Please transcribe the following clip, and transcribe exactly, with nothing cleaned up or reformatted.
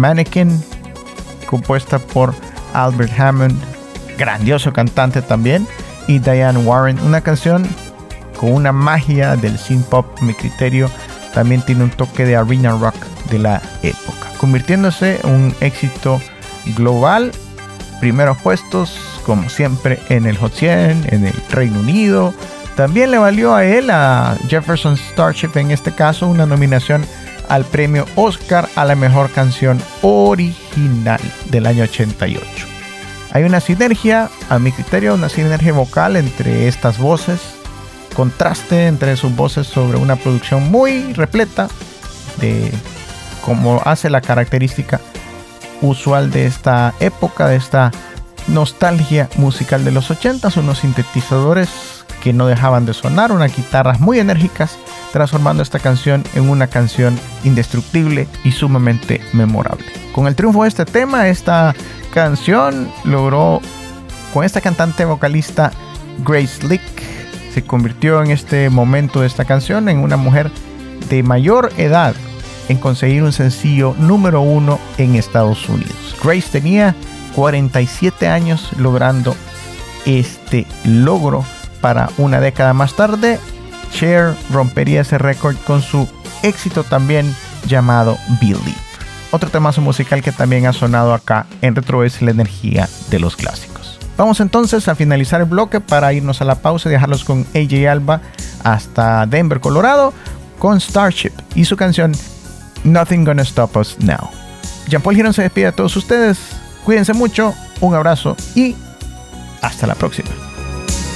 Mannequin, compuesta por Albert Hammond, grandioso cantante también, y Diane Warren, una canción con una magia del synth pop, a mi criterio. También tiene un toque de arena rock de la época, convirtiéndose en un éxito global. Primeros puestos, como siempre, en el Hot cien, en el Reino Unido. También le valió a él, a Jefferson Starship en este caso, una nominación al premio Oscar a la mejor canción original del año ochenta y ocho. Hay una sinergia, a mi criterio, una sinergia vocal entre estas voces, contraste entre sus voces sobre una producción muy repleta de como hace la característica usual de esta época, de esta nostalgia musical de los ochentas, unos sintetizadores que no dejaban de sonar, unas guitarras muy enérgicas, transformando esta canción en una canción indestructible y sumamente memorable. Con el triunfo de este tema, esta canción logró, con esta cantante vocalista Grace Lick, se convirtió en este momento de esta canción en una mujer de mayor edad en conseguir un sencillo número uno en Estados Unidos. Grace tenía cuarenta y siete años logrando este logro. Para una década más tarde, Cher rompería ese récord con su éxito también llamado Believe. Otro temazo musical que también ha sonado acá en Retro es la energía de los clásicos. Vamos entonces a finalizar el bloque para irnos a la pausa y dejarlos con A J Alba hasta Denver, Colorado, con Starship y su canción Nothing Gonna Stop Us Now. Jean-Paul Girón se despide a todos ustedes. Cuídense mucho, un abrazo y hasta la próxima.